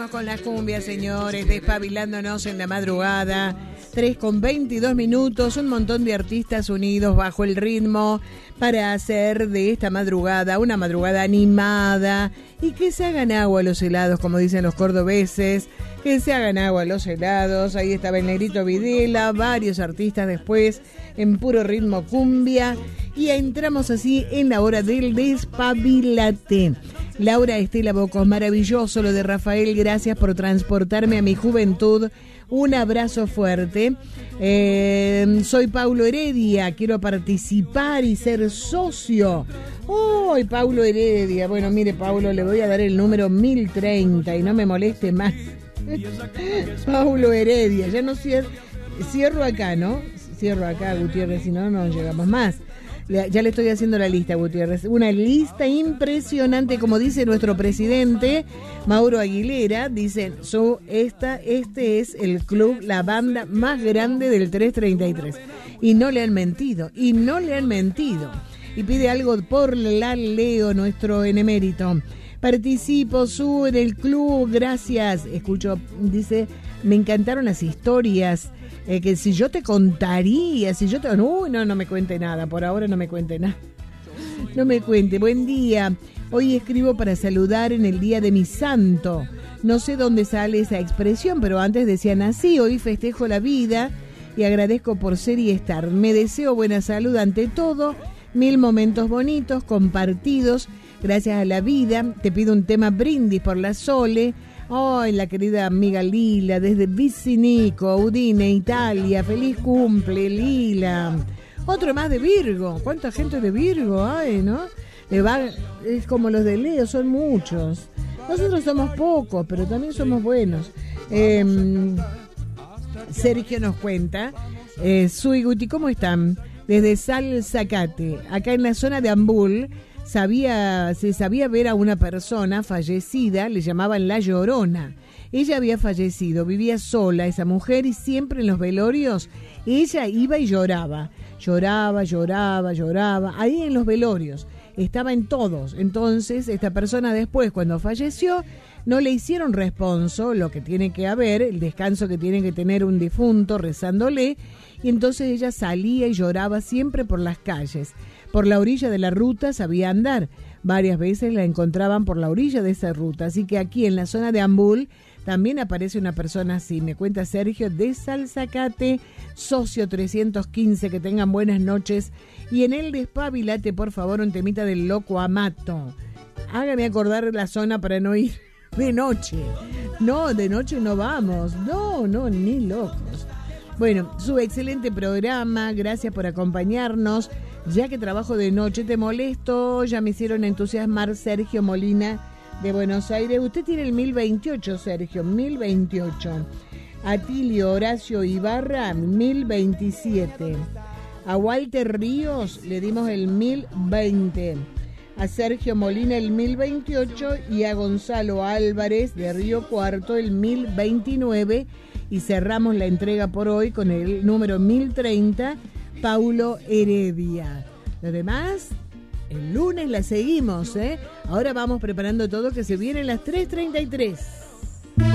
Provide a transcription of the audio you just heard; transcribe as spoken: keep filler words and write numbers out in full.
seguimos con las cumbias, señores, despabilándonos en la madrugada. tres con veintidós minutos, un montón de artistas unidos bajo el ritmo para hacer de esta madrugada una madrugada animada y que se hagan agua los helados, como dicen los cordobeses, que se hagan agua los helados. Ahí estaba el Negrito Videla, varios artistas después en puro ritmo cumbia y entramos así en la hora del despabilate. Laura Estela Bocos, maravilloso lo de Rafael, gracias por transportarme a mi juventud. Un abrazo fuerte. Eh, soy Paulo Heredia, quiero participar y ser socio. ¡Uy, Paulo Heredia! Bueno, mire, Paulo, le voy a dar el número mil treinta y no me moleste más. Paulo Heredia, ya no cierro, cierro acá, ¿no? Cierro acá, Gutiérrez, si no, no llegamos más. Ya le estoy haciendo la lista, Gutiérrez. Una lista impresionante, como dice nuestro presidente, Mauro Aguilera. Dice, so, esta, este es el club, la banda más grande del trescientos treinta y tres. Y no le han mentido, y no le han mentido. Y pide algo por la Leo, nuestro enemérito. Participo, su en el club, gracias. Escucho, dice, me encantaron las historias. Eh, que si yo te contaría, si yo te... Uy, no, no me cuente nada, por ahora no me cuente nada. No me cuente. Buen día. Hoy escribo para saludar en el día de mi santo. No sé dónde sale esa expresión, pero antes decían así. Hoy festejo la vida y agradezco por ser y estar. Me deseo buena salud ante todo, mil momentos bonitos, compartidos, gracias a la vida. Te pido un tema brindis por la Sole. Ay, la querida amiga Lila, desde Vicinico, Udine, Italia. Feliz cumple, Lila. Otro más de Virgo. ¿Cuánta gente de Virgo hay, no? Le va, es como los de Leo, son muchos. Nosotros somos pocos, pero también somos buenos. Eh, Sergio nos cuenta. Eh, Sui Guti, ¿cómo están? Desde Salzacate, acá en la zona de Ambul. Sabía, se sabía ver a una persona fallecida, le llamaban La Llorona. Ella había fallecido, vivía sola esa mujer y siempre en los velorios ella iba y lloraba. Lloraba, lloraba, lloraba, ahí en los velorios. Estaba en todos. Entonces, esta persona después, cuando falleció, no le hicieron responso, lo que tiene que haber, el descanso que tiene que tener un difunto rezándole, y entonces ella salía y lloraba siempre por las calles. Por la orilla de la ruta sabía andar. Varias veces la encontraban por la orilla de esa ruta. Así que aquí en la zona de Ambul también aparece una persona así. Me cuenta Sergio de Salzacate, socio trescientos quince. Que tengan buenas noches. Y en el despabilate, por favor, un temita del Loco Amato. Hágame acordar la zona para no ir de noche. No, de noche no vamos. No, no, ni locos. Bueno, su excelente programa. Gracias por acompañarnos. Ya que trabajo de noche, te molesto, ya me hicieron entusiasmar. Sergio Molina de Buenos Aires. Usted tiene el mil veintiocho, Sergio, mil veintiocho. Atilio Horacio Ibarra, mil veintisiete. A Walter Ríos le dimos el mil veinte. A Sergio Molina el mil veintiocho y a Gonzalo Álvarez de Río Cuarto el mil veintinueve. Y cerramos la entrega por hoy con el número mil treinta. Paulo Heredia. Lo demás, el lunes la seguimos, ¿eh? Ahora vamos preparando todo que se vienen las tres treinta y tres.